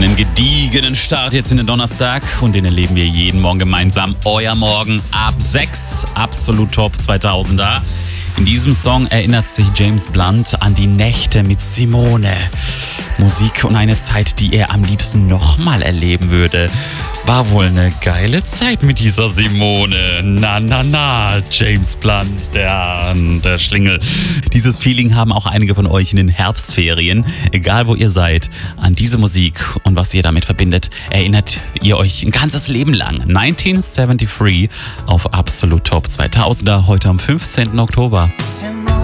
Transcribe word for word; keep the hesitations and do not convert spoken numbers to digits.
Einen gediegenen Start jetzt in den Donnerstag und den erleben wir jeden Morgen gemeinsam. Euer Morgen ab sechs, absolut top zweitausender. In diesem Song erinnert sich James Blunt an die Nächte mit Simone. Musik und eine Zeit, die er am liebsten nochmal erleben würde. War wohl eine geile Zeit mit dieser Simone. Na, na, na, James Blunt, der, der Schlingel. Dieses Feeling haben auch einige von euch in den Herbstferien. Egal, wo ihr seid, an diese Musik und was ihr damit verbindet, erinnert ihr euch ein ganzes Leben lang. neunzehnhundertdreiundsiebzig auf Absolut Top zweitausender, heute am fünfzehnten Oktober.